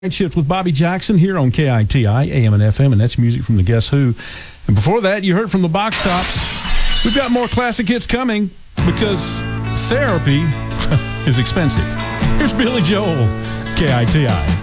Night Shift with Bobby Jackson here on KITI, AM and FM, and that's music from the Guess Who. And before that, you heard from the Box Tops. We've got more classic hits coming because therapy is expensive. Here's Billy Joel, KITI.